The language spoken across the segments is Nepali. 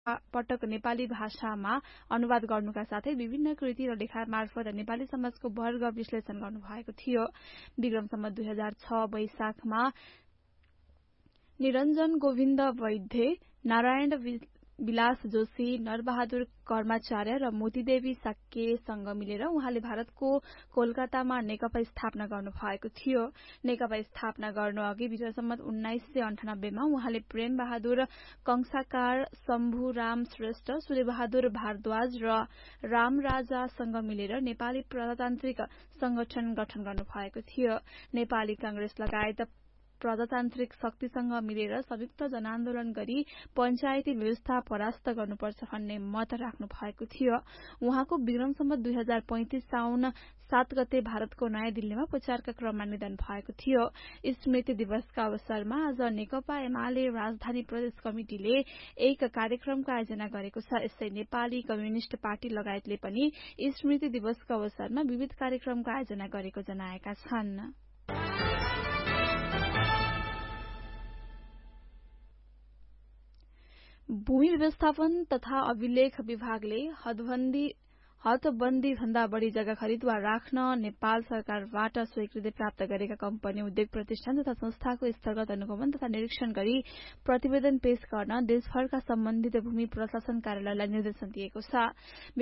पटक नेपाली भाषामा अनुवाद गर्नुका साथै विभिन्न कृति र लेखा मार्फत नेपाली समाजको वर्ग विश्लेषण गर्नुभएको थियो। विक्रम सम्वत 2006 वैशाखमा निरञ्जन गोविन्द वैद्य, नारायण विलास जोशी, नरबहादुर कर्माचार्य र मोतीदेवी साक्यसँग मिलेर उहाँले भारतको कोलकातामा नेकपा स्थापना गर्नुभएको थियो। नेकपा स्थापना गर्नु अघि विक्रम सम्वत 1998 मा उहाँले प्रेम बहादुर कंसाकार, शम्भुराम श्रेष्ठ, सूर्यबहादुर भारद्वाज र रामराजासँग मिलेर नेपाली प्रजातान्त्रिक संगठन गठन गर्नुभएको थियो। नेपाली कांग्रेस लगायत प्रजातान्त्रिक शक्तिसँग मिलेर संयुक्त जनआन्दोलन गरी पञ्चायती व्यवस्था परास्त गर्नुपर्छ भन्ने मत राख्नु भएको थियो। उहाँको विक्रम सम्वत 2035 साउन 7 गते भारतको नयाँ दिल्लीमा उपचारका क्रममा निधन भएको थियो। स्मृति दिवसका अवसरमा आज नेकपा एमाले राजधानी प्रदेश कमिटिले एक कार्यक्रमको आयोजना गरेको छ। यसै नेपाली कम्युनिष्ट पार्टी लगायतले पनि स्मृति दिवसको अवसरमा विविध कार्यक्रमको आयोजना गरेको जनाएका छन्। भूमि व्यवस्थापन तथा अभिलेख विभागले हदबन्दी भन्दा बढ़ी जग्गा खरिद वा राख्न नेपाल सरकारबाट स्वीकृति प्राप्त गरेका कम्पनी, उद्योग प्रतिष्ठान तथा संस्थाको स्थलगत अनुगमन तथा निरीक्षण गरी प्रतिवेदन पेश गर्न देशभरका सम्बन्धित भूमि प्रशासन कार्यालयलाई निर्देशन दिएको छ।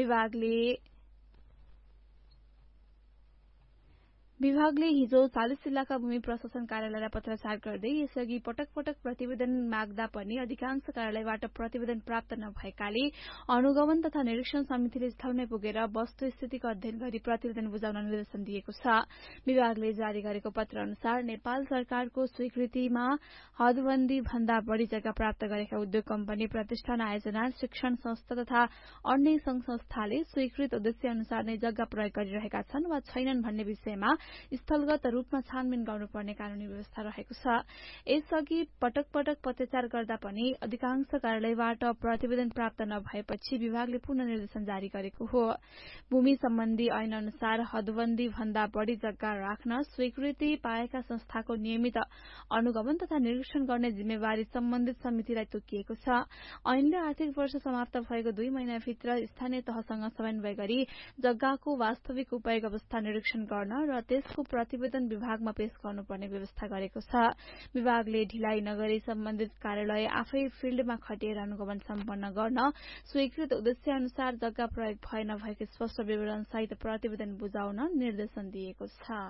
विभागले हिजो 40 जिल्लाका भूमि प्रशासन कार्यालयलाई पत्राचार गर्दै यसअघि पटक पटक प्रतिवेदन माग्दा पनि अधिकांश कार्यालयबाट प्रतिवेदन प्राप्त नभएकाले अनुगमन तथा निरीक्षण समितिले स्थलमै पुगेर वस्तुस्थितिको अध्ययन गरी प्रतिवेदन बुझाउन निर्देशन दिएको छ। विभागले जारी गरेको पत्र अनुसार नेपाल सरकारको स्वीकृतिमा हदबन्दी भन्दा बढ़ी जग्गा प्राप्त गरेका उद्योग, कम्पनी, प्रतिष्ठान, आयोजना, शिक्षण संस्था तथा अन्य संघ संस्थाले स्वीकृत उद्देश्य अनुसार नै जग्गा प्रयोग गरिरहेका छन् वा छैनन् भन्ने विषयमा स्थलगत रूपमा छानबिन गर्नुपर्ने कानूनी व्यवस्था रहेको छ। यसअघि पटक पटक पत्राचार गर्दा पनि अधिकांश कार्यालयबाट प्रतिवेदन प्राप्त नभएपछि विभागले पुनः निर्देशन जारी गरेको हो। भूमि सम्बन्धी ऐन अनुसार हदबन्दी भन्दा बढ़ी जग्गा राख्न स्वीकृति पाएका संस्थाको नियमित अनुगमन तथा निरीक्षण गर्ने जिम्मेवारी सम्बन्धित समितिलाई तोकिएको छ। ऐनले आर्थिक वर्ष समाप्त भएको 2 महिनाभित्र स्थानीय तहसँग समन्वय गरी जग्गाको वास्तविक उपयोग अवस्था निरीक्षण गर्न र त्यसको प्रतिवेदन विभागमा पेश गर्नुपर्ने व्यवस्था गरेको छ। विभागले ढिलाइ नगरी सम्बन्धित कार्यालय आफै फिल्डमा खटिएर अनुगमन सम्पन्न गर्न स्वीकृत उद्देश्य अनुसार जग्गा प्रयोग भए नभएको स्पष्ट विवरण सहित प्रतिवेदन बुझाउन निर्देशन दिएको छ।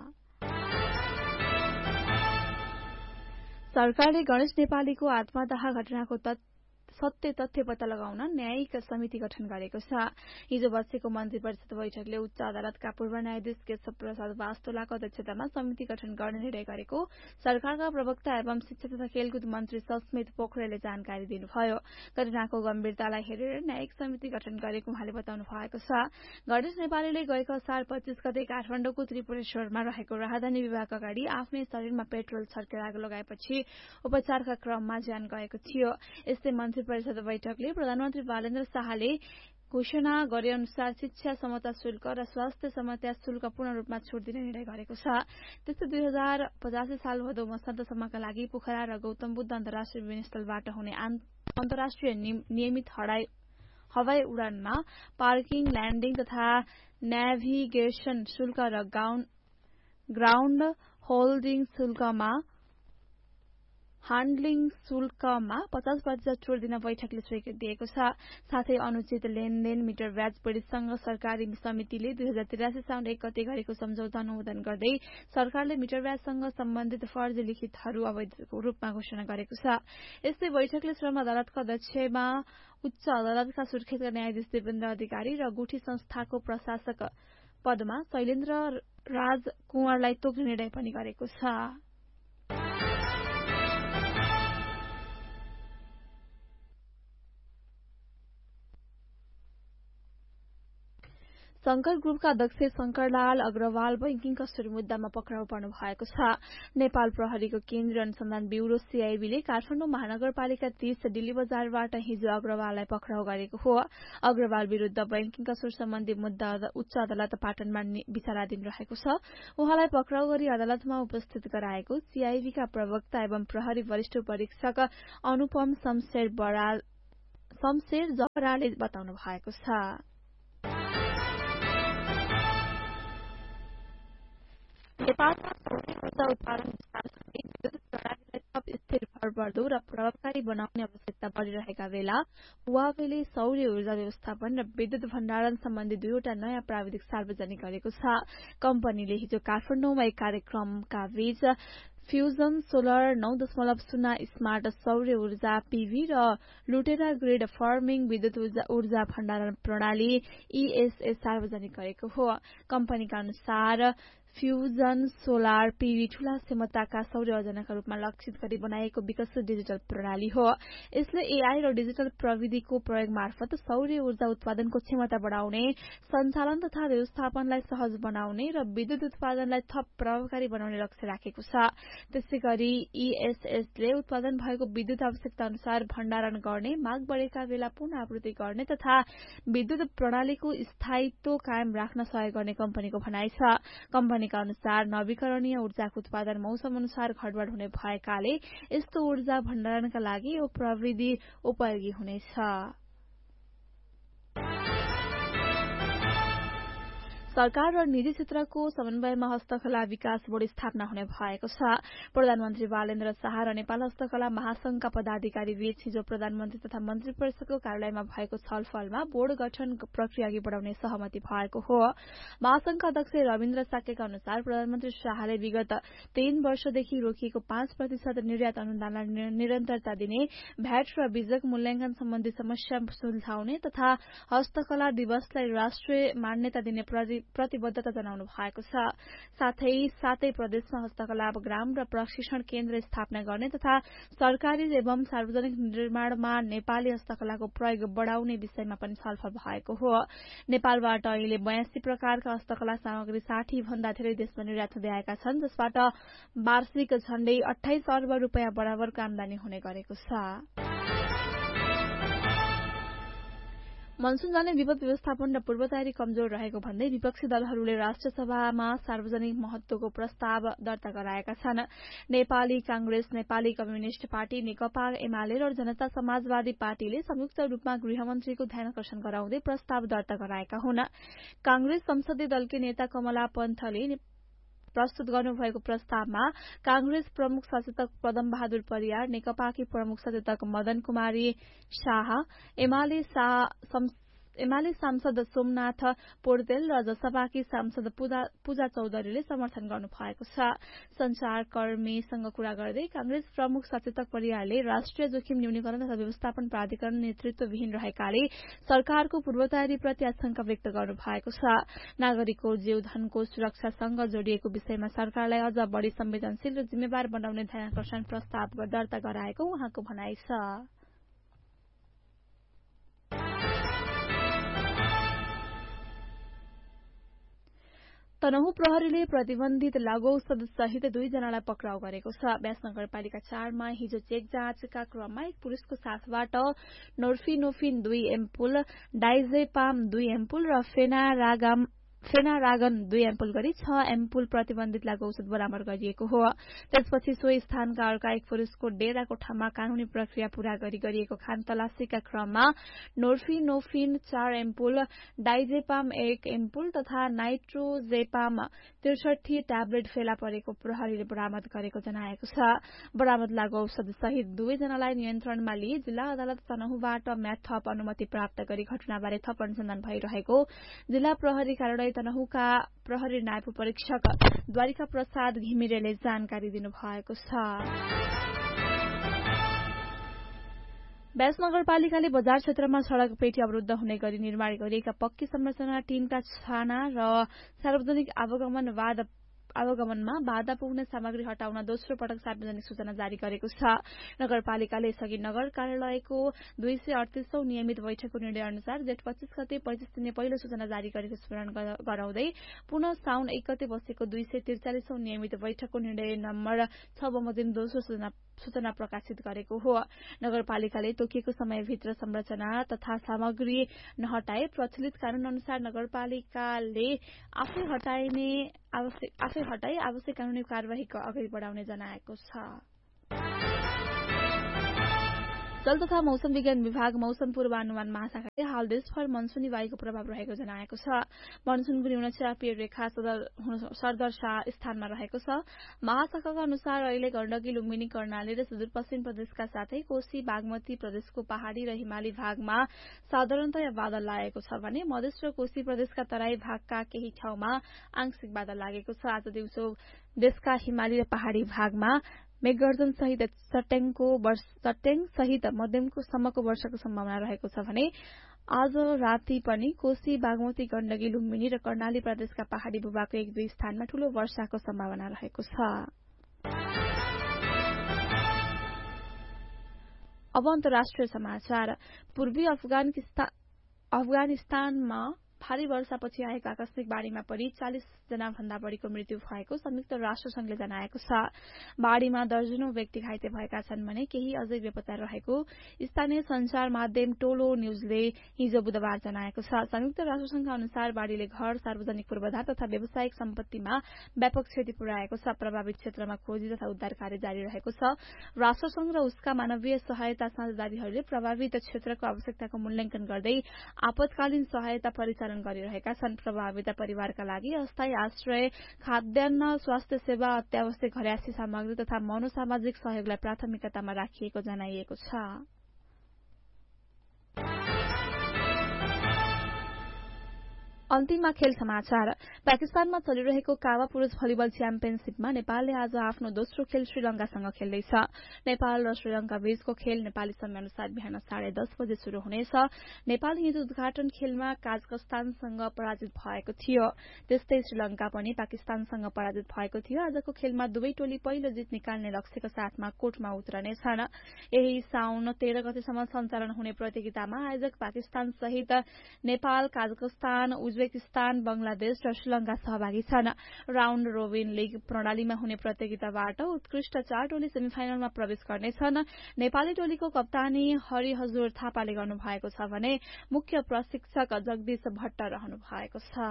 सरकारले गणेश नेपालीको आत्मदाह घटनाको सत्य तथ्य पत्ता लगाउन न्यायिक समिति गठन गरेको छ। हिजो बसेको मन्त्री परिषद बैठकले उच्च अदालतका पूर्व न्यायाधीश केशव प्रसाद वास्तोलाको अध्यक्षतामा समिति गठन गर्ने निर्णय गरेको सरकारका प्रवक्ता एवं शिक्षा तथा खेलकुद मन्त्री सस्मित पोखरेलले जानकारी दिनुभयो। घटनाको गम्भीरतालाई हेरेर न्यायिक समिति गठन गरेको उहाँले बताउनु भएको छ। गणेश नेपालीले गएको असार 25 गते काठमाडौँको त्रिपुरेश्वरमा रहेको राजधानी विभाग अगाडि आफ्नै शरीरमा पेट्रोल छर्केर आगो लगाएपछि उपचारका क्रममा ज्यान गएको थियो। यस्तै मन्त्री परिषद बैठकले प्रधानमन्त्री बालेन्द्र शाहले घोषणा गरे अनुसार शिक्षा समता शुल्क र स्वास्थ्य समता शुल्क पूर्ण रूपमा छुट दिने निर्णय गरेको छ। त्यस्तै 2085 साल भदौ मसान्तसम्मका लागि पोखरा र गौतम बुद्ध अन्तर्राष्ट्रिय विमानस्थलबाट हुने अन्तर्राष्ट्रिय नियमित हवाई उडानमा पार्किङ, ल्याण्डिङ तथा नेभिगेशन शुल्क र ग्राउण्ड ह्याण्डलिङ शुल्कमा 50% छुट दिन बैठकले स्वीकृति दिएको छ। साथै अनुचित लेनदेन मिटर ब्याज पीड़ितसँग सरकारी समितिले 2083 साउन 1 गते गरेको सम्झौता अनुमोदन गर्दै सरकारले मिटर ब्याजसँग सम्बन्धित फर्जी लिखितहरू अवैध रूपमा घोषणा गरेको छ। यस्तै बैठकले श्रम अदालतका अध्यक्षमा उच्च अदालतका सुर्खेतका न्यायाधीश देवेन्द्र अधिकारी र गुठी संस्थाको प्रशासक पदमा शैलेन्द्र राज कुँवरलाई तोक्ने निर्णय पनि गरेको छ। शंकर ग्रुपका अध्यक्ष शंकरलाल अग्रवाल बैंकिङ कसुरी मुद्दामा पक्राउ पर्नु भएको छ। नेपाल प्रहरीको केन्द्रीय अनुसन्धान ब्यूरो सीआईबीले काठमाडौँ महानगरपालिका 30 दिल्ली बजारबाट हिजो अग्रवाललाई पक्राउ गरेको हो। अग्रवाल विरूद्ध बैंकिङ कसुर सम्बन्धी मुद्दा उच्च अदालत पाटनमा विचाराधीन रहेको छ। उहाँलाई पक्राउ गरी अदालतमा उपस्थित गराएको सीआईबीका प्रवक्ता एवं प्रहरी वरिष्ठ परीक्षक अनुपम शमशेर शमशेर जहराले बताउनु भएको छ। नेपालमा सौर्य ऊर्जा उत्पादन विस्तारसँगै विद्युत प्रणालीलाई थप स्थिर भरपर्दो र प्रभावकारी बनाउने आवश्यकता बढ़िरहेका बेला हुवावेले सौर्य ऊर्जा व्यवस्थापन र विद्युत भण्डारण सम्बन्धी 2वटा नयाँ प्राविधिक सार्वजनिक गरेको छ। कम्पनीले हिजो काठमाडौँमा एक कार्यक्रमका बीच फ्यूजन सोलर 9.0 स्मार्ट सौर्य ऊर्जा पीवी र लुटेरा ग्रिड फर्मिङ विद्युत ऊर्जा भण्डारण प्रणाली ESS सार्वजनिक गरेको हो। कम्पनीका अनुसार फ्यूजन सोलर पीवी ठूला क्षमताका सौर्य योजनाका रूपमा लक्षित गरी बनाइएको विकसित डिजिटल प्रणाली हो। यसले एआई र डिजिटल प्रविधिको प्रयोग मार्फत सौर्य ऊर्जा उत्पादनको क्षमता बढ़ाउने, सञ्चालन तथा व्यवस्थापनलाई सहज बनाउने र विद्युत उत्पादनलाई थप प्रभावकारी बनाउने लक्ष्य राखेको छ। त्यसैगरी ESSले उत्पादन भएको विद्युत आवश्यकता अनुसार भण्डारण गर्ने, माग बढ़ेका बेला पुनः आपूर्ति गर्ने तथा विद्युत प्रणालीको स्थायित्व कायम राख्न सहयोग गर्ने कम्पनीको भनाइ छ। कम्पनीका अनुसार नवीकरणीय ऊर्जाको उत्पादन मौसम अनुसार घटबढ हुने भएकाले यस्तो ऊर्जा भण्डारणका लागि यो प्रविधि उपयोगी हुनेछ। सरकार र निजी क्षेत्रको समन्वयमा हस्तकला विकास बोर्ड स्थापना हुने भएको छ। प्रधानमन्त्री बालेन्द्र शाह र नेपाल हस्तकला महासंघका पदाधिकारी बीच हिजो प्रधानमन्त्री तथा मन्त्री परिषदको कार्यालयमा भएको छलफलमा बोर्ड गठन प्रक्रिया अघि बढ़ाउने सहमति भएको हो। महासंघका अध्यक्ष रविन्द्र साक्यका अनुसार प्रधानमन्त्री शाहले विगत 3 वर्षदेखि रोकिएको 5% निर्यात अनुदानलाई निरन्तरता दिने, भ्याट र बीजक मूल्याङ्कन सम्बन्धी समस्या सुल्झाउने तथा हस्तकला दिवसलाई राष्ट्रिय मान्यता दिने प्रतिबद्धता जनाउनु भएको छ। साथै प्रदेशमा हस्तकला ग्राम र प्रशिक्षण केन्द्र स्थापना गर्ने तथा सरकारी एवं सार्वजनिक निर्माणमा नेपाली हस्तकलाको प्रयोग बढ़ाउने विषयमा पनि छलफल भएको हो। नेपालबाट अहिले 82 प्रकारका हस्तकला सामग्री 60 भन्दा धेरै देशमा निर्यात हुँदै आएका छन्, जसबाट वार्षिक झण्डै 28 अर्ब रुपैयाँ बराबरको आमदानी हुने गरेको छ। मनसून जाने विपद व्यवस्थापन र पूर्व तयारी कमजोर रहेको भन्दै विपक्षी दलहरूले राष्ट्रिय सभामा सार्वजनिक महत्वको प्रस्ताव दर्ता गराएका छन्। नेपाली कांग्रेस, नेपाली कम्युनिष्ट पार्टी, नेकपा एमाले र जनता समाजवादी पार्टीले संयुक्त रूपमा गृहमन्त्रीको ध्यानकर्षण गराउँदै प्रस्ताव दर्ता गराएका हुन्। कांग्रेस संसदीय दलकी नेता कमला पन्थले प्रस्तुत गर्नुभएको प्रस्तावमा कांग्रेस प्रमुख सचेतक पदम बहादुर परियार, नेकपाकी प्रमुख सचेतक मदन कुमारी शाह, एमाले सांसद सोमनाथ पोर्तेल र जसपाकी सांसद पूजा चौधरीले समर्थन गर्नु भएको छ। संचारकर्मीसँग कुरा गर्दै कांग्रेस प्रमुख सचेतक परियारले राष्ट्रिय जोखिम न्यूनीकरण तथा व्यवस्थापन प्राधिकरण नेतृत्वविहीन रहेकाले सरकारको पूर्व तयारीप्रति आशंका व्यक्त गर्नु भएको छ। नागरिकको जीवधनको सुरक्षासँग जोडिएको विषयमा सरकारलाई अझ बढ़ी संवेदनशील र जिम्मेवार बनाउने ध्यानकर्षण प्रस्ताव दर्ता गराएको उहाँको भनाइ छ। तनहु प्रहरीले प्रतिबन्धित लागू औषध सहित 2 जनालाई पक्राउ गरेको छ। व्यास नगरपालिका 4 मा हिजो चेक जाँचका क्रममा एक पुलिसको साथबाट नोर्फिनोफिन 2 एम्पुल, डाइजेपाम 2 एम्पुल र फेनारागन 2 एम्पुल गरी 6 एम्पुल प्रतिबन्धित लागू औषध बरामद गरिएको हो। त्यसपछि सोही स्थानका अर्का एक पुलिसको डेरा कोठामा कानूनी प्रक्रिया पूरा गरिएको खानतलासीका क्रममा नोर्फिनोफिन 4 एम्पुल, डाइजेपाम 1 एम्पुल तथा नाइट्रोजेपाम 63 ट्याब्लेट फेला परेको प्रहरीले बरामद गरेको जनाएको छ। बरामद लागू औषध सहित 2 जनालाई नियन्त्रणमा लिए जिल्ला अदालत तनहुबाट म्याद थप अनुमति प्राप्त गरी घटनाबारे थप अनुसन्धान भइरहेको जिल्ला प्रहरी कार्यालय तनहुका प्रहरी नायब परीक्षक द्वारिका प्रसाद घिमिरेले जानकारी दिनुभएको छ। व्यास नगरपालिकाले बजार क्षेत्रमा सड़क पेटी अवरुद्ध हुने गरी निर्माण गरिएका पक्की संरचना टीनका छाना र सार्वजनिक आवागमनमा बाधा पुग्ने सामग्री हटाउन दोस्रो पटक सार्वजनिक सूचना जारी गरेको छ। नगरपालिकाले यसअघि नगर कार्यालयको 238औं नियमित बैठकको निर्णय अनुसार जेठ 25 गते 25 दिने पहिलो सूचना जारी गरेको स्मरण गराउँदै पुनः साउन 1 गते बसेको 243औं नियमित बैठकको निर्णय नम्बर 6 बमोजिम दोस्रो सूचना प्रकाशित गरेको हो। नगरपालिकाले तोकिएको समयभित्र संरचना तथा सामग्री नहटाए प्रचलित कानून अनुसार नगरपालिकाले आफै हटाई आवश्यक कानूनी कार्यवाही अगाडि बढ़ाउने जनाएको छ। जल तथा मौसम विज्ञान विभाग मौसम पूर्वानुमान महाशाखाले हाल देशभर मनसुनी वायुको प्रभाव रहेको जनाएको छ। मनसुनको न्यूनचापीय रेखा सरदर स्थानमा रहेको छ। महाशाखाका अनुसार अहिले गण्डकी, लुम्बिनी, कर्णाली र सुदूरपश्चिम प्रदेशका साथै कोशी, बागमती प्रदेशको पहाड़ी र हिमाली भागमा साधारणतया बादल लागेको छ भने मधेस र कोशी प्रदेशका तराई भागका केही ठाउँमा आंशिक बादल लागेको छ। आज दिउँसो देशका हिमाली र पहाड़ी भागमा मेघगर्जन सहित चट्याङ सहित मध्यमसम्मको वर्षाको सम्भावना रहेको छ भने आज राति पनि कोशी, बागमती, गण्डकी, लुम्बिनी र कर्णाली प्रदेशका पहाड़ी भूभागको 1-2 स्थानमा ठूलो वर्षाको सम्भावना रहेको छ। अब अन्तर्राष्ट्रिय समाचार। पूर्वी अफगानिस्तानमा भारी वर्षापछि आएको आकस्मिक बाढ़ीमा परि 40 जना भन्दा बढ़ीको मृत्यु भएको संयुक्त राष्ट्र संघले जनाएको छ। बाढ़ीमा दर्जनौं व्यक्ति घाइते भएका छन् भने केही अझै बेपत्ता रहेको स्थानीय संचार माध्यम टोलो न्यूजले हिजो बुधबार जनाएको छ। संयुक्त राष्ट्र संघका अनुसार बाढ़ीले घर, सार्वजनिक पूर्वाधार तथा व्यावसायिक सम्पत्तिमा व्यापक क्षति पुर्याएको छ। प्रभावित क्षेत्रमा खोजी तथा उद्धार कार्य जारी रहेको छ। राष्ट्रसंघ र उसका मानवीय सहायता साझेदारीहरूले प्रभावित क्षेत्रको आवश्यकताको मूल्याङ्कन गर्दै आपतकालीन सहायता परिचालन गरिरहेका छन्। प्रभावित परिवारका लागि अस्थायी आश्रय, खाद्यान्न, स्वास्थ्य सेवा, अत्यावश्यक घरयासी सामग्री तथा मनोसामाजिक सहयोगलाई प्राथमिकतामा राखिएको जनाइएको छ। अन्तिममा खेल समाचार। पाकिस्तानमा चलिरहेको कावा पुरूष भलिबल च्याम्पियनशीपमा नेपालले आज आफ्नो दोस्रो खेल श्रीलंकासँग खेल्दैछ। नेपाल र श्रीलंका बीचको खेल नेपाली समयअनुसार बिहान 10:30 बजे शुरू हुनेछ। नेपाल हिजो उद्घाटन खेलमा काजाखस्तानसँग पराजित भएको थियो। त्यस्तै श्रीलंका पनि पाकिस्तानसँग पराजित भएको थियो। आजको खेलमा दुवै टोली पहिलो जित निकाल्ने लक्ष्यका साथमा कोर्टमा उत्रनेछन्। यही साउन 13 गतेसम्म सञ्चालन हुने प्रतियोगितामा आयोजक पाकिस्तान सहित नेपाल, काजाखस्तान, उज्बेकिस्तान, बंगलादेश र श्रीलंका सहभागी छन्। राउण्ड रोबिन लीग प्रणालीमा हुने प्रतियोगिताबाट उत्कृष्ट 4 टोली सेमिफाइनलमा प्रवेश गर्नेछन्। नेपाली टोलीको कप्तानी हरिहजुर थापाले गर्नुभएको छ भने मुख्य प्रशिक्षक जगदीश भट्ट रहनु भएको छ।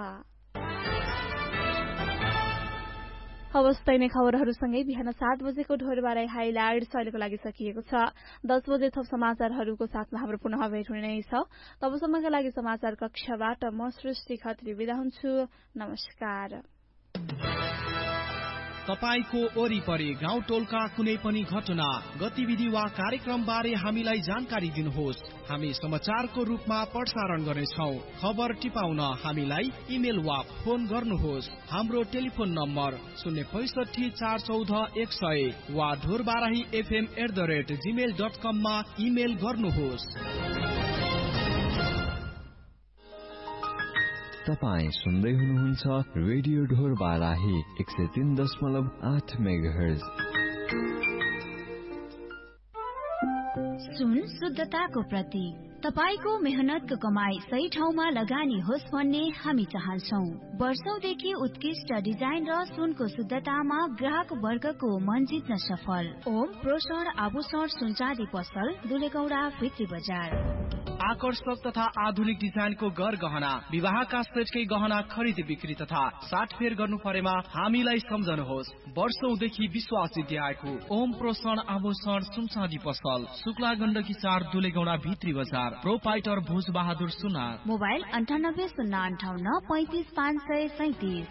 अवस्था नै खबरहरूसँगै बिहान 7 बजेको ढोरबाराई हाइलाइट्स अहिलेको लागि सकिएको छ। 10 बजे थप समाचारहरूको साथमा हाम्रो पुनः भेट हुने नै छ। तबसम्मका लागि समाचार कक्षबाट म सृष्टि खत्री बिदा हुन्छु। नमस्कार। तपाईको वरिपरि गाउँ टोलका कुनै पनि घटना, गतिविधि वा कार्यक्रम बारे हामीलाई जानकारी दिनुहोस्। हामी समाचारको रूपमा प्रसारण गर्नेछौं। खबर टिपाउन हामीलाई इमेल वा फोन गर्नुहोस्। हाम्रो टेलिफोन नम्बर 065 414 100 वा dhorbarahifm@gmail.com मा इमेल गर्नुहोस्। तपाईं सुन्दै हुनुहुन्छ रेडियो ढोरबाराही 103.8 मेगाहर्ज। सुन शुद्धताको प्रतीक। तपाईको मेहनतको कमाई सही ठाउँमा लगानी होस् भन्ने हामी चाहन्छौं। वर्षौंदेखि उत्कृष्ट डिजाइन र सुनको शुद्धतामा ग्राहक वर्गको मन जित्न सफल ओम प्रोसर आभूषण सुनचाँदी पसल, दुलेगौडा, भित्री बजार। आकर्षक तथा आधुनिक डिजाइनको गहना, विवाहका सेटकै गहना खरिद बिक्री तथा साटफेर गर्नु परेमा हामीलाई सम्झनुहोस्। वर्षौंदेखि विश्वास जित्याएको ओम प्रोसन आभूषण सुनचाँदी पसल, शुक्ला गण्डकी 4, दुलेगौडा, भित्री बजार। प्रोपाइटर भोज बहादुर सुना। मोबाइल 98 058 35 537।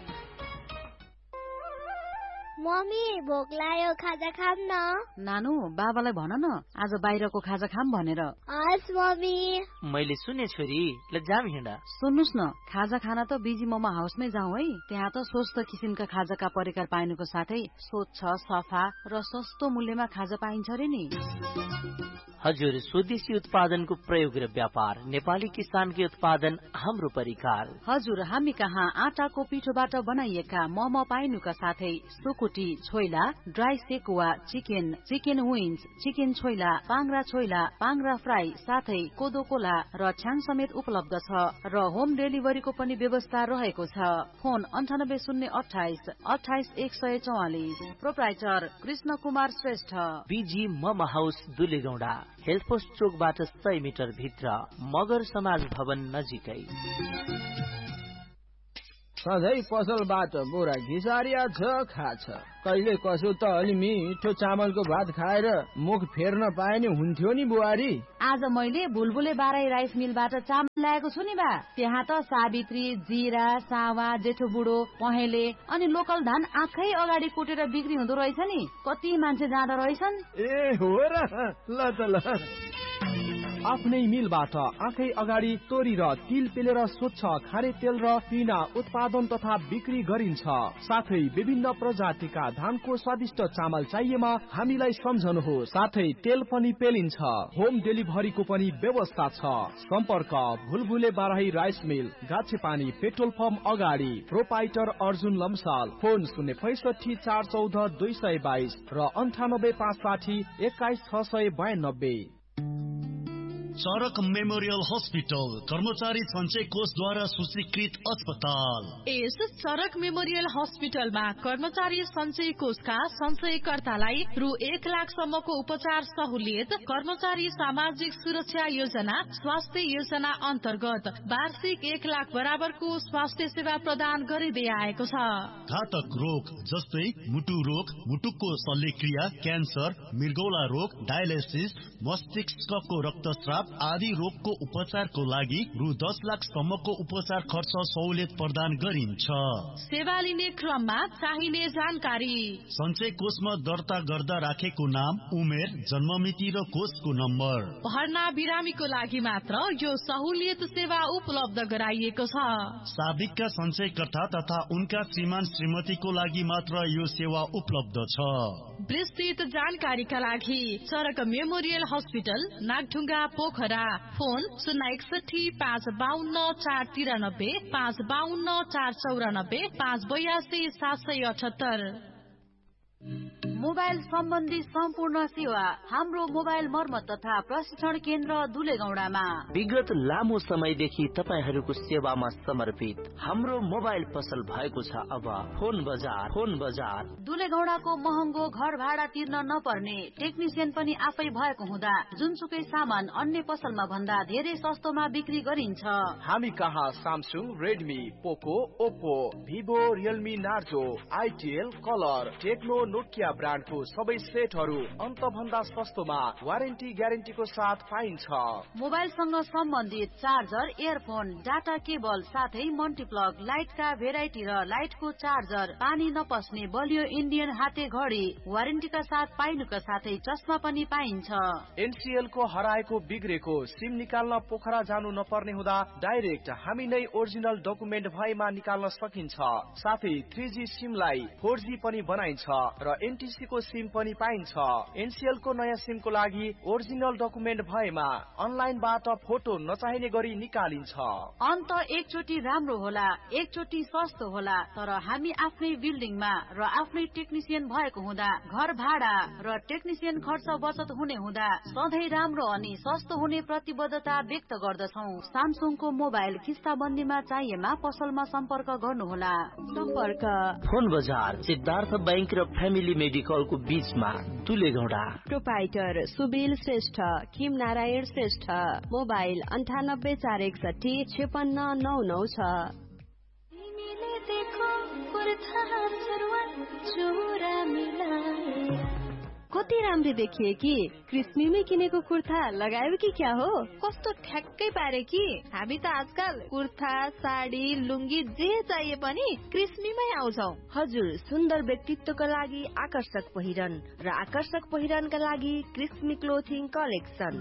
मम्मी भोक लाग्यो, खाजा खाम न। नानु बाबालाई भन न आज बाहिरको खाजा खाम भनेर। हस् मम्मी। मैले सुने छोरी, ल जाम हिँड। सुन्नुस् न, खाजा खाना त बिजी मोमो हाउसमै जाउँ है। त्यहाँ त स्वस्थ किसिमका खाजाका परिकार पाइनुको साथै स्वच्छ, सफा र सस्तो मूल्यमा खाजा पाइन्छ रे नि। हजुर, स्वदेशी उत्पादनको प्रयोग र व्यापार, नेपाली किसानकै उत्पादन, हाम्रो परिकार। हजुर, हामी कहाँ आटाको पिठोबाट बनाइएका मोमो पाइनुका साथै सुकुटी, choila, dry sekuwa, chicken wings, chicken choila, पाङ्ग्रा choila, पाङ्ग्रा fry, साथै कोदो कोला र छ्याङ समेत उपलब्ध छ र होम डेलिभरीको पनि व्यवस्था रहेको छ। Phone 98 028 28 144। Proprietor Krishna Kumar Shrestha. Busy momo house, दुलेगौडा, health post चोकबाट 100 मिटर भित्र, मगर समाज भवन नजिकै। सधैँ पसलबाट बोरा घिसारिया छ खाछ, कहिले कसो त अलि मिठो चामलको भात खाएर मुख फेर्न पाए नि हुन्थ्यो नि बुहारी। आज मैले बुलबुले बाराई राइस मिलबाट चामल ल्याएको छु नि बा। त्यहाँ त सावित्री, जीरा, सावा, जेठो बुढो, पहेँले अनि लोकल धान आँखै अगाडि कुटेर बिक्री हुँदो रहेछ नि। कति मान्छे जाँदो रहेछन्। ए हो र, ल त ल। आफ्नै मिलबाट आँखै अगाडि तोरी र तिल पेलेर स्वच्छ खारे तेल र पिना उत्पादन तथा बिक्री गरिन्छ। साथै विभिन्न प्रजातिका धानको स्वादिष्ट चामल चाहिएमा हामीलाई सम्झनुहोस्। साथै तेल पनि पेलिन्छ। होम डेलिभरीको पनि व्यवस्था छ। सम्पर्क भुलभुले Barahi rice mill, गाछेपानी petrol pump अगाडि, प्रोपाइटर अर्जुन लम्साल। फोन 065 414 222 र 98 560 21 692। चरक मेमोरियल हस्पिटल कर्मचारी सञ्चय कोषद्वारा सूचीकृत अस्पताल। यस चरक मेमोरियल हस्पिटलमा कर्मचारी सञ्चय कोषका सञ्चयकर्तालाई रु 1 लाखसम्मको उपचार सहुलियत, कर्मचारी सामाजिक सुरक्षा योजना, स्वास्थ्य योजना अन्तर्गत वार्षिक 1 लाख बराबरको स्वास्थ्य सेवा प्रदान गरिँदै आएको छ। घातक रोग जस्तै मुटु रोग, मुटुको शल्यक्रिया, क्यान्सर, मृगौला रोग, डायलिसिस, मस्तिष्कको रक्तस्राव आदि रोगको उपचारको लागि रु 10 लाखसम्मको उपचार खर्च सहुलियत प्रदान गरिन्छ। सेवा लिने क्रममा चाहिने जानकारी। सञ्चय कोषमा दर्ता गर्दा राखेको नाम, उमेर, जन्ममिति र कोषको नम्बर। भर्ना बिरामीको लागि मात्र यो सहुलियत सेवा उपलब्ध गराइएको छ। साबिकका सञ्चयकर्ता तथा उनका श्रीमान श्रीमतीको लागि मात्र यो सेवा उपलब्ध छ। विस्तृत जानकारीका लागि चरक memorial hospital, Nagdhunga, Pokhara. Phone 061 552 493 552 494 582 778। Mobile सम्बन्धी सम्पूर्ण सेवा हाम्रो मोबाइल मर्मत तथा प्रशिक्षण केन्द्र दुलेगौडामा। विगत लामो समयदेखि तपाईहरूको सेवामा समर्पित हाम्रो मोबाइल पसल भएको छ। अब फोन बजार दुलेगौडाको महँगो घर भाडा तिर्न नपर्ने, टेक्निसियन पनि आफै भएको हुँदा जुनसुकै सामान अन्य पसलमा भन्दा धेरै सस्तोमा बिक्री गरिन्छ। हामी कहाँ सामसुङ, रेडमी, पोको, Oppo, Vivo, Realme, Narzo, आइटिएल, colour, Tecno, Nokia ब्रान्डको सबै सेटहरू अन्त भन्दा सस्तोमा वारेन्टी ग्यारेन्टीको साथ पाइन्छ। मोबाइलसँग सम्बन्धित चार्जर, इयरफोन, डाटा केबल साथै मल्टिप्लग, लाइटका भेराइटी र लाइटको चार्जर, पानी नपस्ने बलियो इन्डियन हाते घडी वारेन्टीका साथ पाइनुका साथै चस्मा पनि पाइन्छ। एनसीएल को हराएको बिग्रेको सिम निकाल्न पोखरा जानु नपर्ने हुँदा डाइरेक्ट हामी नै ओरिजिनल डकुमेन्ट भएमा निकाल्न सकिन्छ। साथै 3G सिमलाई 4G पनि बनाइन्छ र एनटीसी को सिम पनि पाइन्छ। एनसीएल को नयाँ सिम को लागि ओरिजिनल डकुमेन्ट भएमा अनलाइनबाट फोटो नचाहिने गरी निकालिन्छ। अन्त एकचोटि राम्रो होला, एकचोटि सस्तो होला, तर हामी आफ्नै बिल्डिङमा र आफ्नै टेक्निसियन भएको हुँदा घर भाडा र टेक्निसियन खर्च बचत हुने हुँदा सधैँ राम्रो अनि सस्तो हुने प्रतिबद्धता व्यक्त गर्दछौँ। सामसुङको मोबाइल किस्ताबन्दीमा चाहिएमा पसलमा सम्पर्क गर्नुहोला। सम्पर्क फोन बजार सिद्धार्थ बैंक र फ्यामिली मेडिकलको बीचमा दुलेगौडा। प्रोपाइटर सुबिल श्रेष्ठ, किम नारायण श्रेष्ठ। मोबाइल 98 461 5699 छ। कति राम्री देखिए कि क्रिस्मीमै किनेको कुर्ता लगायो कि क्या हो? कस्तो ठ्याक्कै पारे कि हामी त आजकल कुर्ता, साडी, लुङ्गी जे चाहिए पनि क्रिस्मीमै आउँछौ। हजुर, सुन्दर व्यक्तित्वका लागि आकर्षक पहिरन र आकर्षक पहिरनका लागि क्रिस्मी क्लोथिङ कलेक्सन।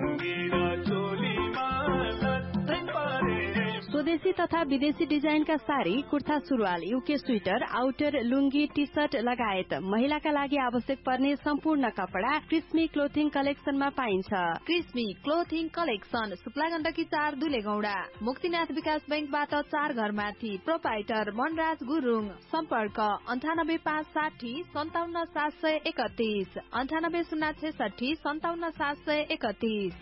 स्वदेशी तथा विदेशी डिजाइनका साडी, कुर्ता सुरुवाल, युके स्वेटर, आउटर, लुङ्गी, टी शर्ट लगायत महिलाका लागि आवश्यक पर्ने सम्पूर्ण कपडा क्रिस्मी क्लोथिङ कलेक्सनमा पाइन्छ। क्रिस्मी क्लोथिङ कलेक्सन सुक्ला गण्डकी 4 दुलेगौडा, मुक्तिनाथ विकास बैंकबाट 4 घर माथि। प्रोपाइटर मनराज गुरुङ। सम्पर्क 98 560 57 731 98 066 57 731।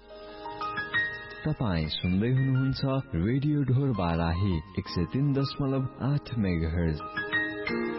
तपाईँ सुन्दै हुनुहुन्छ रेडियो ढोर बाराही 103.8 मेगाहर्ज।